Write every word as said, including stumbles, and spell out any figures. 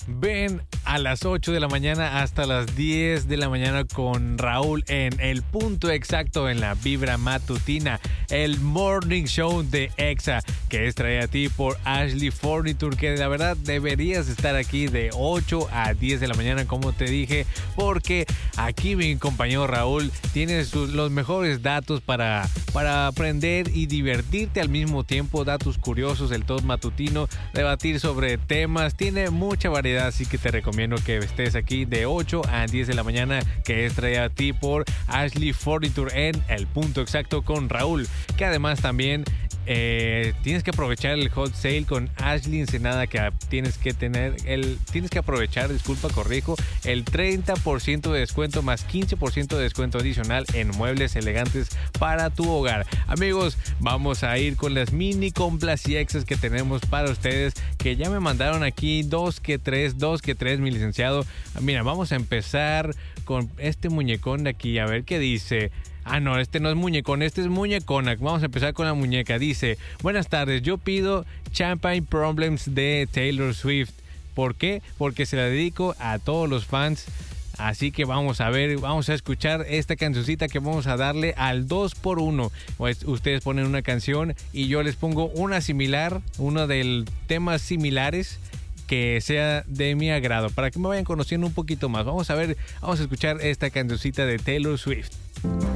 Ven a las ocho de la mañana hasta las diez de la mañana con Raúl en El Punto Exacto en la Vibra Matutina, el Morning Show de Exa, que es traído a ti por Ashley Furniture, que la verdad deberías estar aquí de ocho a diez de la mañana, como te dije, porque aquí mi compañero Raúl tiene sus, los mejores datos para, para aprender y divertirte al mismo tiempo, datos curiosos, el top matutino, debatir sobre temas, tiene mucha variedad. Así que te recomiendo que estés aquí de ocho a diez de la mañana, que es traída a ti por Ashley Furniture en El Punto Exacto con Raúl, que además también eh, tienes que aprovechar el hot sale con Ashley Ensenada, que tienes que tener el tienes que aprovechar, disculpa, corrijo, el treinta por ciento de descuento más quince por ciento de descuento adicional en muebles elegantes para tu hogar. Amigos, vamos a ir con las mini compras y extras que tenemos para ustedes, que ya me mandaron aquí dos que tres, dos que tres, mi licenciado. Mira, vamos a empezar con este muñecón de aquí, a ver qué dice. Ah, no, este no es muñecón, este es muñecona. Vamos a empezar con la muñeca. Dice: buenas tardes, yo pido Champagne Problems de Taylor Swift. ¿Por qué? Porque se la dedico a todos los fans. Así que vamos a ver, vamos a escuchar esta cancioncita que vamos a darle al dos por uno. Pues ustedes ponen una canción y yo les pongo una similar, uno de temas similares que sea de mi agrado, para que me vayan conociendo un poquito más. Vamos a ver, vamos a escuchar esta cancioncita de Taylor Swift.